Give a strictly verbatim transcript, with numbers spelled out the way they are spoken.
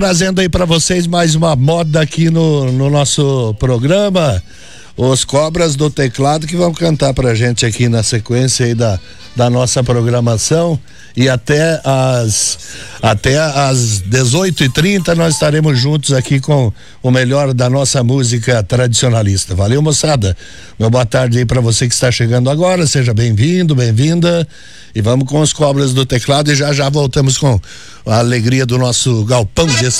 Trazendo aí para vocês mais uma moda aqui no, no nosso programa, os Cobras do Teclado, que vão cantar pra gente aqui na sequência aí da, da nossa programação, e até as até as dezoito e trinta nós estaremos juntos aqui com o melhor da nossa música tradicionalista. Valeu, moçada. Meu boa tarde aí pra você que está chegando agora, seja bem-vindo, bem-vinda, e vamos com os Cobras do Teclado, e já já voltamos com a alegria do nosso galpão de